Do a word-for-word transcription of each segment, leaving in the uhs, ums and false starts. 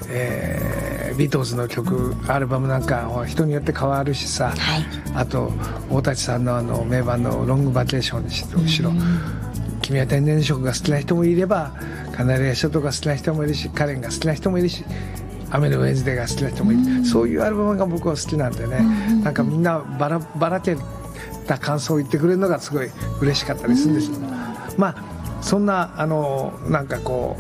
えー、ビートルズの曲アルバムなんかは人によって変わるしさ、はい、あと大舘さんのあの名盤のロングバケーションにしろ、君は天然色が好きな人もいればカナリア諸島が好きな人もいるし、カレンが好きな人もいるし、雨のウェンズデーが好きな人もいる、うん、そういうアルバムが僕は好きなんでね、うん、なんかみんなばらばらけた感想を言ってくれるのがすごい嬉しかったりするんですけど、うん、まあそんなあのなんかこ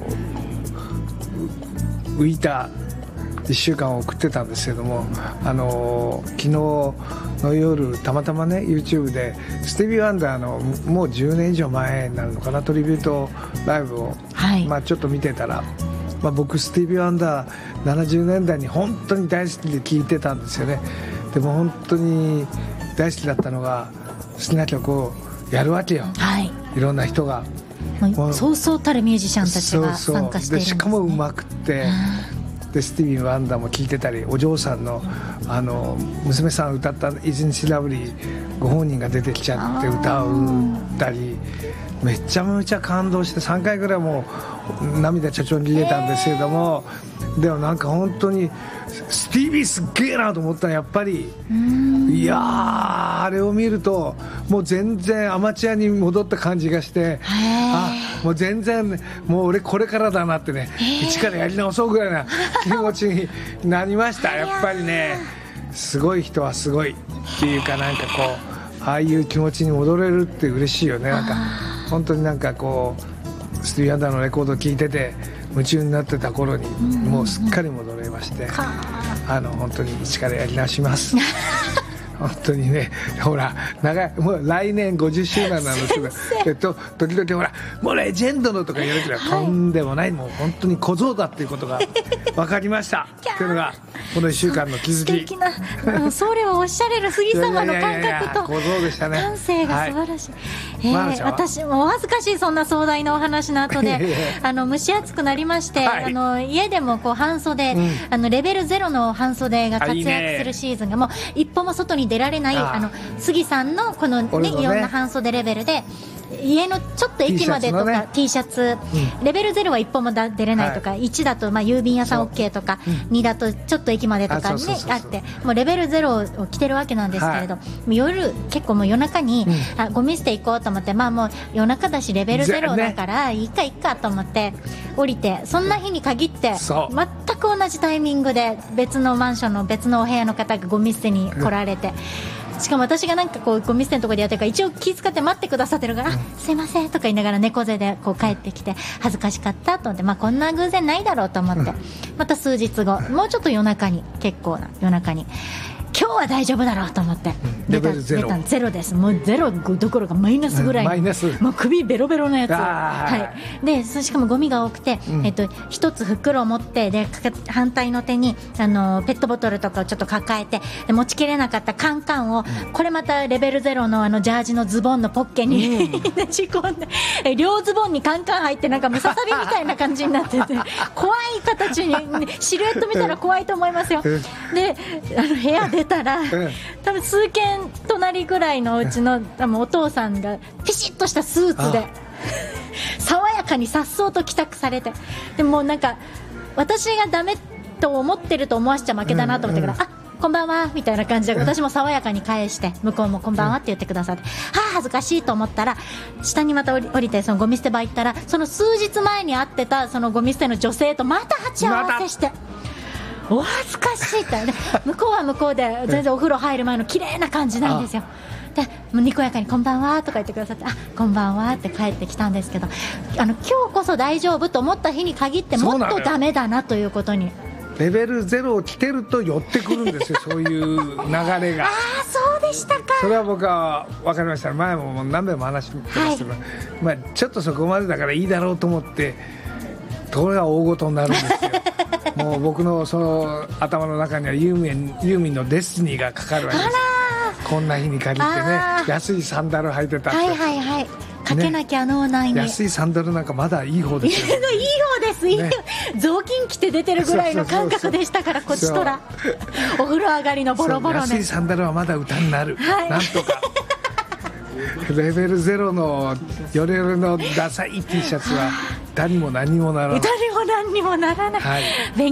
う浮いたいっしゅうかんを送ってたんですけども、あの昨日の夜たまたまね YouTube でスティービー・ワンダーのもうじゅうねん以上前になるのかなトリビュートライブを、はい、まあ、ちょっと見てたら、まあ、僕スティービー・ワンダーななじゅうねんだいに本当に大好きで聴いてたんですよね。でも本当に大好きだったのが好きな曲をやるわけよ、はい、いろんな人がそうそうたるミュージシャンたちが参加しているんですね。 そうそうでしかもうまくってでスティービー・ワンダーも聴いてたり、お嬢さんの、あの娘さん歌った「Isn't She Lovely」ご本人が出てきちゃって歌うたり、めちゃめちゃ感動してさんかいぐらいもう涙ちょちょに出たんですけれども、でもなんか本当にスティービーすっげえなと思ったらやっぱりいやーあれを見るともう全然アマチュアに戻った感じがして、あもう全然もう俺これからだなってね、一からやり直そうぐらいな気持ちになりました。やっぱりねすごい人はすごいっていうか、なんかこうああいう気持ちに戻れるって嬉しいよね。なんか本当になんかこうスティービー・ワンダーのレコードを聴いてて夢中になってた頃にもうすっかり戻れまして、あの本当に一からやり直します本当にね、ほら長いもう来年ごじゅっしゅうねんなんですけどえっと、時々ほらもうレジェンドのとか言われてるから、はい、とんでもない、もう本当に小僧だっていうことが分かりましたっていうのがこのいっしゅうかんの気づき。素敵なそれをおっしゃれる杉様の感覚と小僧でしたね。 感性が素晴らしい、はい、えー、私もお恥ずかしいそんな壮大なお話の後であの蒸し暑くなりまして、はい、あの家でもこう半袖、うん、あのレベルゼロの半袖が活躍するシーズンがもう一歩も外に出られない、ああの杉さんのこの、ねね、いろんな半袖レベルで家のちょっと駅までとか T シャツ、うん、レベルゼロは一歩も出れないとか、はい、いちだとまあ郵便屋さん OK とか、うん、にだとちょっと駅までとかに、ね、あってもうレベルゼロを着てるわけなんですけれど、はい、夜結構もう夜中に、うん、あゴミ捨て行こうと思って、まあもう夜中だしレベルゼロだからいいかいいかと思って降りて、そんな日に限って全く同じタイミングで別のマンションの別のお部屋の方がゴミ捨てに来られて、うん、しかも私がなんかこうゴミ捨てのところでやってるから一応気遣って待ってくださってるから、うん、あすいませんとか言いながら猫背でこう帰ってきて恥ずかしかったと思って、まあ、こんな偶然ないだろうと思って、うん、また数日後もうちょっと夜中に結構な夜中に今日は大丈夫だろうと思って、うん、 レベルゼロ出たゼロです。もうゼロどころかマイナスぐらい、うん、マイナスもう首ベロベロのやつ、はい、でしかもゴミが多くて、うん、えっと、一つ袋を持ってで反対の手にあのペットボトルとかをちょっと抱えてで持ちきれなかったカンカンを、うん、これまたレベルゼロのあのジャージのズボンのポッケに、うん、ねじ込んで両ズボンにカンカン入ってなんかムササビみたいな感じになってて怖い形に、ね、シルエット見たら怖いと思いますよ。であの部屋でたら多分数軒隣ぐらいのうちの多分お父さんがピシッとしたスーツで爽やかに颯爽と帰宅されて、でもなんか私がダメと思ってると思わせちゃ負けだなと思ってから、うんうん、あこんばんはみたいな感じで私も爽やかに返して向こうもこんばんはって言ってくださって、はあ恥ずかしいと思ったら下にまた降りてそのゴミ捨て場行ったらその数日前に会ってたそのゴミ捨ての女性とまた鉢合わせして、お恥ずかしいって、ね、向こうは向こうで全然お風呂入る前の綺麗な感じなんですよ。でもうにこやかにこんばんはとか言ってくださって、あこんばんはって帰ってきたんですけど、あの今日こそ大丈夫と思った日に限ってもっとダメだなということに、 レベルゼロを着てると寄ってくるんですよそういう流れが。 ああそうでしたか。 それは僕は分かりました。前も何遍も話してましたけど、はい、まあ、ちょっとそこまでだからいいだろうと思ってこれが大ごとになるんですよもう僕のその頭の中にはユーミン、ユーミンのデスティニーがかかるわけです。こんな日に限ってね安いサンダル履いてたって、 はいはいはい、かけなきゃ脳内に、 ね、安いサンダルなんかまだいい方ですよ、ね、 いい方です、いい、ね、雑巾着て出てるぐらいの感覚でしたからこっちとらお風呂上がりのボロボロね、 安いサンダルはまだ歌になる、はい、なんとかレベルゼロのヨレヨレのダサい T シャツは歌にも何にもならない、 歌にも何にもならない、はい。